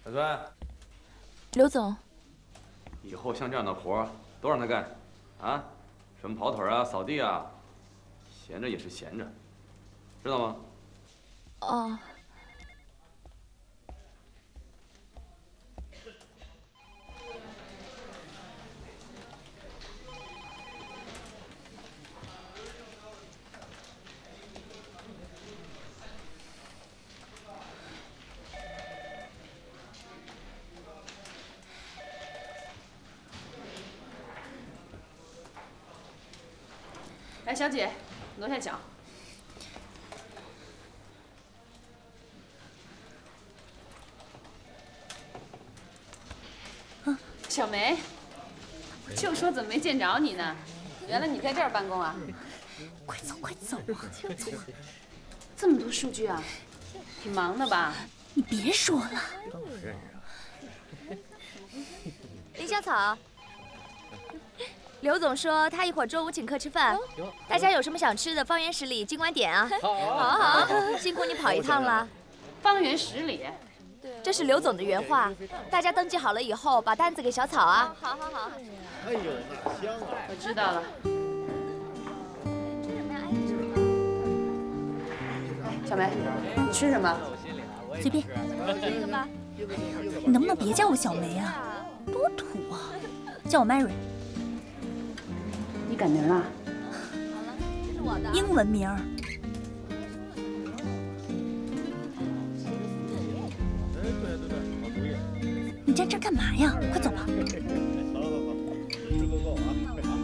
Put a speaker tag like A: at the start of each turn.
A: 小孙，
B: 刘总，
A: 以后像这样的活儿都让他干，啊，什么跑腿啊、扫地啊，闲着也是闲着，知道吗？
B: 哦。
C: 来，小姐，挪下脚。小梅，就说怎么没见着你呢？原来你在这儿办公啊？
B: 快走，快走啊！
C: 这么多数据啊，挺忙的吧？
B: 你别说了。
D: 林小草，刘总说他一会儿中午请客吃饭，大家有什么想吃的，方圆10里尽管点啊。好，辛苦你跑一趟了。
C: 方圆10里。
D: 这是刘总的原话，大家登记好了以后，把单子给小草啊。好。
E: 哎呦，那香啊！
C: 我知道了。小梅，你吃什么？
B: 随便。你能不能别叫我小梅啊？多土啊！叫我 Mary。
C: 你改名了？
B: 英文名儿。你站这儿干嘛呀？快走吧。
E: 好，时时刻够啊！